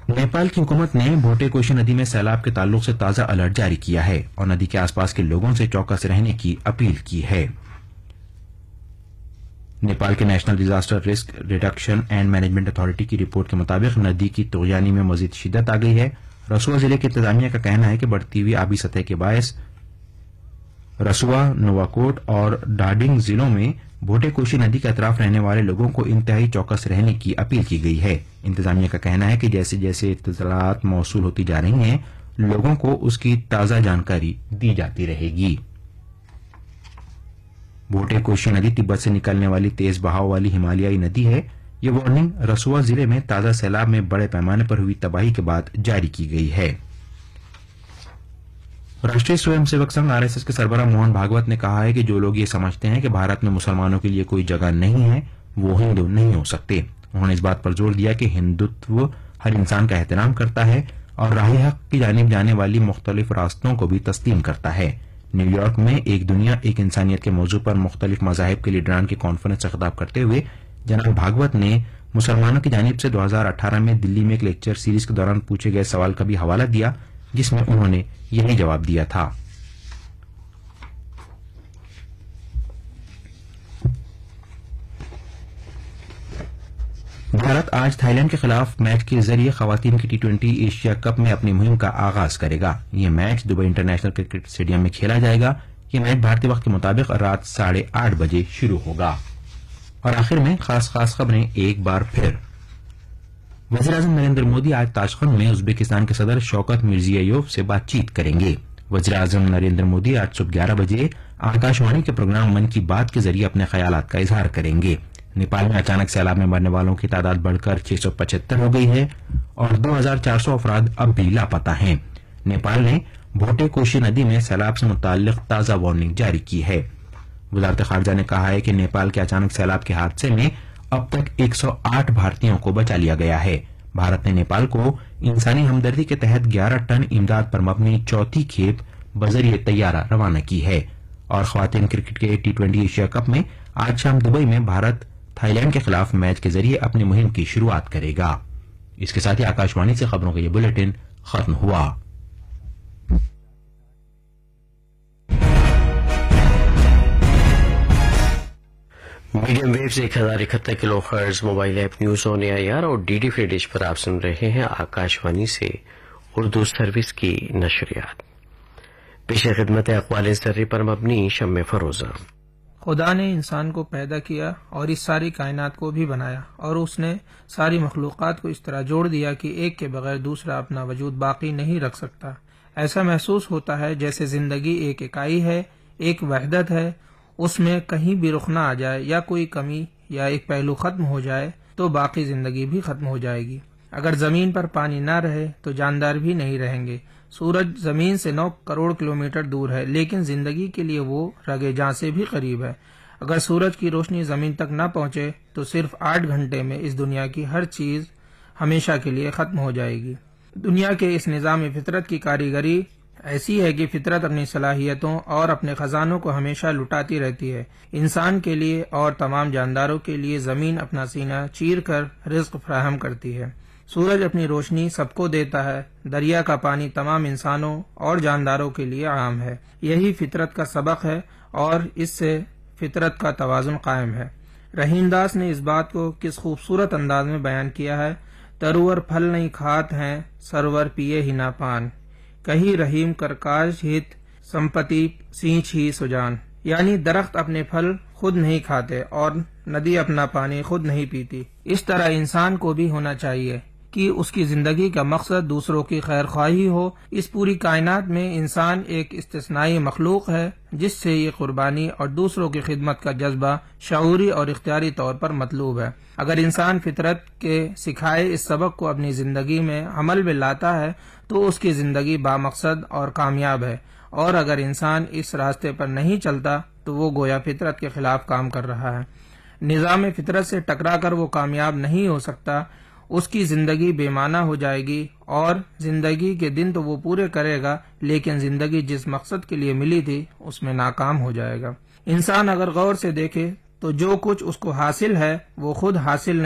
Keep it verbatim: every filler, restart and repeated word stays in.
नेपाल की हुकूमत ने भोटे कोशी नदी में सैलाब के ताल्लुक से ताज़ा अलर्ट जारी किया है और नदी के आसपास के लोगों से चौकस रहने की अपील की है। नेपाल के national disaster risk reduction and management authority की रिपोर्ट के मुताबिक नदी की तुग़यानी में मजीद शिद्दत आ गई है। रसुआ जिले की इंतजामिया का कहना है कि बढ़ती हुई आबी सतह के बायस रसुआ, नोवाकोट और डाडिंग जिलों में भोटे कोशी नदी के अतराफ रहने वाले लोगों को इंतहाई चौकस रहने की अपील की गई है। इंतजामिया का कहना है कि जैसे जैसे इत्तलात मौसूल होती जा रही हैं, लोगों को उसकी ताज़ा जानकारी दी जाती रहेगी। भोटे कोशी नदी तिब्बत से निकलने वाली तेज बहाव वाली हिमालयाई नदी है। ये वार्निंग रसुआ जिले में ताज़ा सैलाब में बड़े पैमाने पर हुई तबाही के बाद जारी की गई है। राष्ट्रीय स्वयंसेवक संघ आरएसएस के सरबराह मोहन भागवत ने कहा है कि जो लोग ये समझते हैं कि भारत में मुसलमानों के लिए कोई जगह नहीं है, वो हिंदू नहीं हो सकते। उन्होंने इस बात पर जोर दिया कि हिंदुत्व हर इंसान का एहतराम करता है और राह हक की जानिब जाने वाली मुख्तलिफ रास्तों को भी तस्लीम करता है। न्यूयॉर्क में एक दुनिया एक इंसानियत के मौजू पर मुख्तलिफ मज़ाहिब के लीडरान की कॉन्फ्रेंस से खिताब करते हुए जनाब भागवत ने मुसलमानों की जानिब से दो हजार अठारह में दिल्ली में एक लेक्चर सीरीज के दौरान पूछे गए सवाल का भी हवाला दिया, जिसमें उन्होंने यही जवाब दिया था। भारत आज थाईलैंड के खिलाफ मैच के जरिए खवातीन की टी ट्वेंटी एशिया कप में अपनी मुहिम का आगाज करेगा। यह match Dubai international cricket stadium में खेला जाएगा। यह मैच भारतीय वक्त के मुताबिक रात साढ़े आठ बजे शुरू होगा। और आखिर में खास खास खबरें एक बार फिर। वज़ीर-ए-आज़म नरेंद्र मोदी आज ताशकंद में उज़्बेकिस्तान के सदर शौकत मिर्जियोयेव से बातचीत करेंगे। वज़ीर-ए-आज़म नरेंद्र मोदी आज सुबह ग्यारह बजे आकाशवाणी के प्रोग्राम मन की बात के जरिए अपने ख्यालात का इजहार करेंगे। नेपाल में अचानक सैलाब में मरने वालों की तादाद बढ़कर छह सौ पचहत्तर हो गई है और दो हजार चार सौ अफराद अब भी लापता हैं। नेपाल ने भोटे कोशी नदी में सैलाब से मुताल्लिक ताज़ा वार्निंग जारी की है। वज़ारत खारजा ने कहा है कि नेपाल के अचानक सैलाब के हादसे में अब तक एक सौ आठ भारतीयों को बचा लिया गया है। भारत ने नेपाल को इंसानी हमदर्दी के तहत ग्यारह टन इमदाद पर मबनी चौथी खेप बजरिए तैयारा रवाना की है। और ख्वातीन क्रिकेट के टी ट्वेंटी एशिया कप में आज शाम दुबई में भारत थाईलैंड के खिलाफ मैच के जरिए अपनी मुहिम की शुरुआत करेगा। इसके साथ ही आकाशवाणी से खबरों का यह बुलेटिन खत्म हुआ। मीडियम वेव से एक हजार इकहत्तर kilo hertz mobile app news on AIR और डीडी फ्री डिश पर आप सुन रहे हैं आकाशवाणी से उर्दू सर्विस की नशरियात। पेश खिदमत अक़वाल ज़र्री पर मबनी शम्मे फरोजा। खुदा ने इंसान को पैदा किया और इस सारी कायनात को भी बनाया और उसने सारी मखलूक़ात को इस तरह जोड़ दिया कि एक के बगैर दूसरा अपना वजूद बाकी नहीं रख सकता। ऐसा महसूस होता है जैसे जिंदगी एक इकाई है, एक वहदत है। उसमें कहीं भी रुख न आ जाए या कोई कमी या एक पहलू खत्म हो जाए तो बाकी जिंदगी भी खत्म हो जाएगी। अगर जमीन पर पानी न रहे तो जानदार भी नहीं रहेंगे। सूरज जमीन से नौ करोड़ किलोमीटर दूर है, लेकिन जिंदगी के लिए वो रगे जां से भी करीब है। अगर सूरज की रोशनी जमीन तक न पहुंचे तो सिर्फ आठ घंटे में इस दुनिया की हर चीज हमेशा के लिए खत्म हो जाएगी। दुनिया के इस निजाम फितरत की कारीगरी ऐसी है कि फितरत अपनी सलाहियतों और अपने खजानों को हमेशा लुटाती रहती है। इंसान के लिए और तमाम जानदारों के लिए जमीन अपना सीना चीर कर रिज्क फराहम करती है। सूरज अपनी रोशनी सबको देता है। दरिया का पानी तमाम इंसानों और जानदारों के लिए आम है। यही फितरत का सबक है और इससे फितरत का तवाजुन कायम है। रहीम दास ने इस बात को किस खूबसूरत अंदाज में बयान किया है। तरुवर फल नहीं खात हैं, सरवर पिए ही ना पान, कही रहीम करकाज हित, संपत्ति सींच ही सुजान। यानी दरख्त अपने फल खुद नहीं खाते और नदी अपना पानी खुद नहीं पीती। इस तरह इंसान को भी होना चाहिए कि उसकी जिंदगी का मकसद दूसरों की खैर ख्वाही हो। इस पूरी कायनात में इंसान एक इस्तिस्नाई मखलूक है जिससे ये कुर्बानी और दूसरों की खिदमत का जज्बा शऊरी और इख्तियारी तौर पर मतलूब है। अगर इंसान फितरत के सिखाए इस सबक को अपनी जिंदगी में अमल में लाता है तो उसकी जिंदगी बामकसद और कामयाब है, और अगर इंसान इस रास्ते पर नहीं चलता तो वो गोया फितरत के खिलाफ काम कर रहा है। निजाम फितरत से टकरा कर वो कामयाब नहीं हो सकता। उसकी जिंदगी बेमाना हो जाएगी और जिंदगी के दिन तो वो पूरे करेगा, लेकिन जिंदगी जिस मकसद के लिए मिली थी उसमें नाकाम हो जाएगा। इंसान अगर गौर से देखे तो जो कुछ उसको हासिल है वो खुद हासिल